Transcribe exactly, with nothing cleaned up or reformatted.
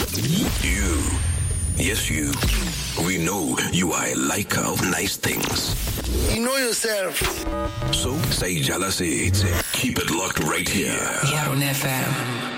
You, yes you, we know you are a liker of nice things. You know yourself. So, say jealousy, keep it locked right here. Here on F M.